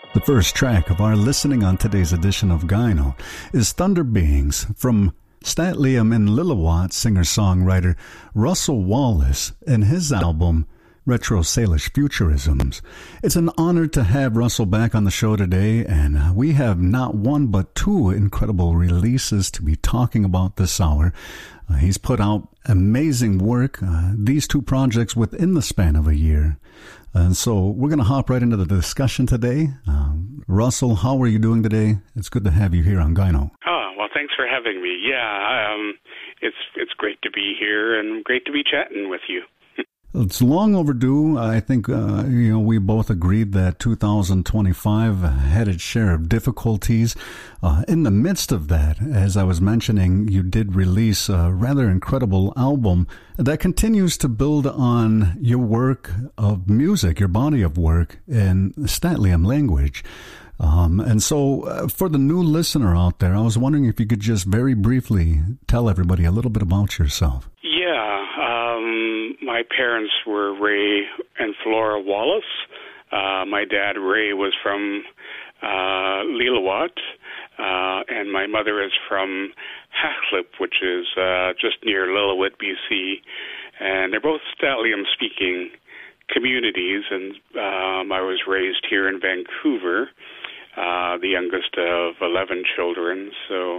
The first track of our listening on today's edition of Gyno is Thunder Beings from Statliam and Lillooet singer-songwriter Russell Wallace and his album Retro Salish Futurisms. It's an honor to have Russell back on the show today, and we have not one but two incredible releases to be talking about this hour. He's put out amazing work, these two projects within the span of a year. And so we're going to hop right into the discussion today. Russell, how are you doing today? It's good to have you here on Gyno. Oh, well, thanks for having me. Yeah, it's great to be here and great to be chatting with you. It's long overdue. I think, we both agreed that 2025 had its share of difficulties. In the midst of that, as I was mentioning, you did release a rather incredible album that continues to build on your work of music, your body of work in Statliam language. And so for the new listener out there, I was wondering if you could just very briefly tell everybody a little bit about yourself. Yeah, my parents were Ray and Flora Wallace. My dad, Ray, was from Lillooet, and my mother is from Haslip, which is just near Lillooet, BC. And they're both Statliam-speaking communities, and I was raised here in Vancouver, the youngest of 11 children. So,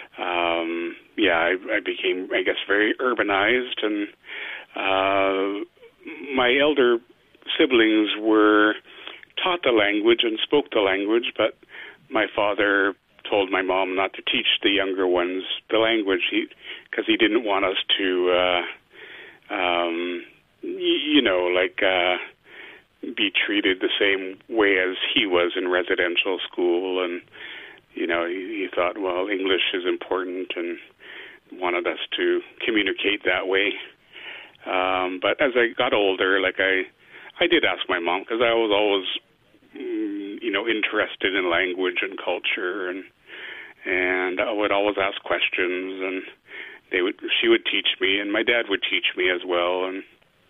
I became, I guess, very urbanized, and my elder siblings were taught the language and spoke the language, but my father told my mom not to teach the younger ones the language because he didn't want us to, be treated the same way as he was in residential school. And, he thought, well, English is important and wanted us to communicate that way. But as I got older, I did ask my mom, because I was always, interested in language and culture, and I would always ask questions, and she would teach me, and my dad would teach me as well. And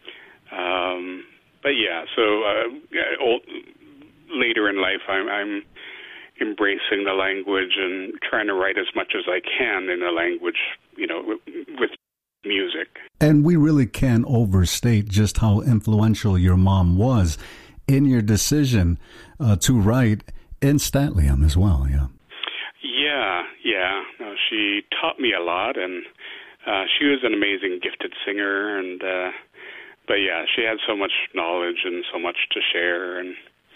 later in life, I'm embracing the language and trying to write as much as I can in the language, with music. And we really can't overstate just how influential your mom was in your decision to write in Statliam as well, yeah. Yeah. No, she taught me a lot, and she was an amazing, gifted singer, and she had so much knowledge and so much to share, and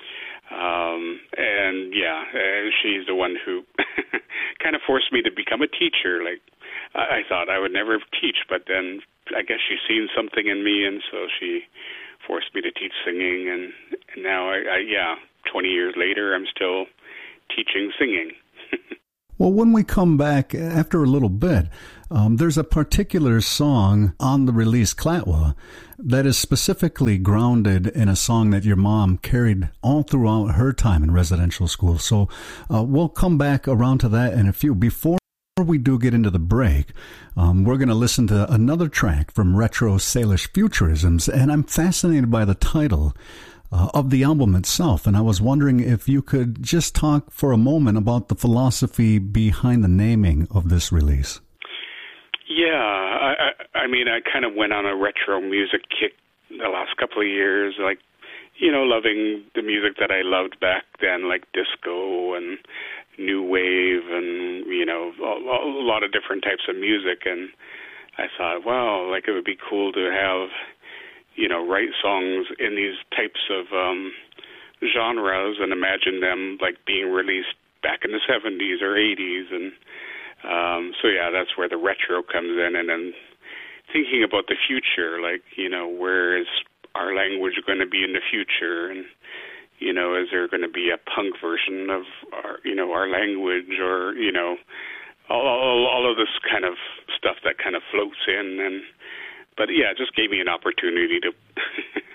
she's the one who kind of forced me to become a teacher. I thought I would never teach, but then I guess she's seen something in me, and so she forced me to teach singing, and now, 20 years later, I'm still teaching singing. Well, when we come back after a little bit, there's a particular song on the release Clatwa that is specifically grounded in a song that your mom carried all throughout her time in residential school. So we'll come back around to that in a few. Before we do get into the break, we're going to listen to another track from Retro Salish Futurisms, and I'm fascinated by the title of the album itself, and I was wondering if you could just talk for a moment about the philosophy behind the naming of this release. Yeah, I kind of went on a retro music kick the last couple of years, loving the music that I loved back then, like disco and new wave and, a lot of different types of music. And I thought, wow, it would be cool to have, write songs in these types of genres and imagine them being released back in the 70s or 80s. And that's where the retro comes in. And then thinking about the future, where is our language going to be in the future? And, is there going to be a punk version of our language, or, all of this kind of stuff that kind of floats in. But it just gave me an opportunity to,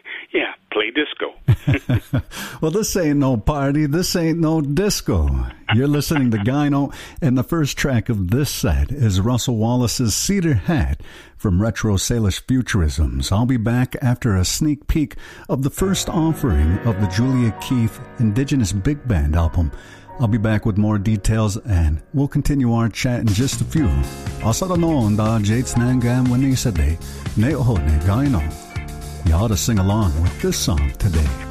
play disco. Well, this ain't no party. This ain't no disco. You're listening to Gyno, and the first track of this set is Russell Wallace's Cedar Hat from Retro Salish Futurisms. I'll be back after a sneak peek of the first offering of the Julia Keith Indigenous Big Band album. I'll be back with more details, and we'll continue our chat in just a few. Asada noon da Jates Nangam Winisade, Neoho ne Gyno. You ought to sing along with this song today.